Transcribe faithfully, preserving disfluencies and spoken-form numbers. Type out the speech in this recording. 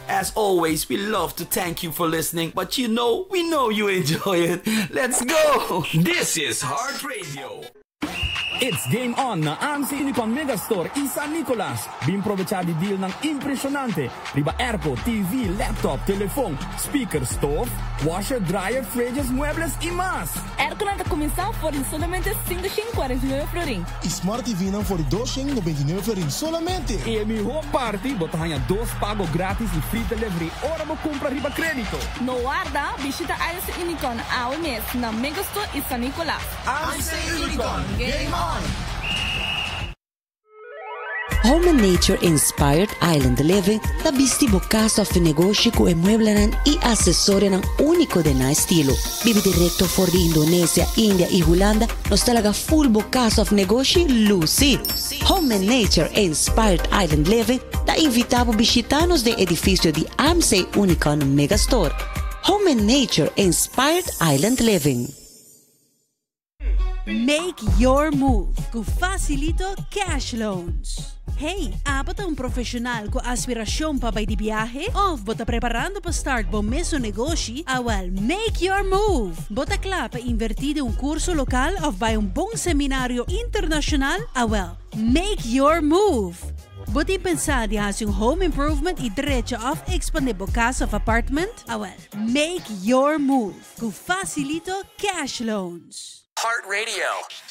As always, we love to thank you for listening, but you know, we know you enjoy it. Let's go! This is Heart Radio. It's game on na A M C Unicon Megastore e San Nicolas. B'improvvisati deal ng impresionante. Riba airco, T V, laptop, telefone, speaker, stove, washer, dryer, fridges, muebles e mais. Airco na comissão por solamente quinhentos e quarenta e nove florim. Smart T V não for doiscentos e noventa e nove florim solamente. E mi ho party, botahanha dos pago grátis e free delivery. Ora mo compra riba crédito. No guarda, visita A M C Unicon ao mês na Megastore e San Nicolas. A M C Unicon, game on! Home and Nature Inspired Island Living da bisti bocaso of negócio com emueblanan e acessório ng único de na estilo. Bibi directo for di Indonesia, India e Holanda, nos talaga full bocaso of negócio Lucy. Home and Nature Inspired Island Living da invitavo visitanos de edifício de A M C Unicon Megastore. Home and Nature Inspired Island Living. Make your move com Facilito Cash Loans. Hey, apat ang profesional ko aspirasyon pa ba di biyahe? Of bota preparando pa start bom meso negosyo? Awal, make your move! Bota kla pa invertido un kurso lokal of by un bong seminaryo internasyonal? Awal, make your move! Buti pensadi has yung home improvement i diretso of expandebo casa of apartment? Awal, make your move com Facilito Cash Loans. Heart Radio.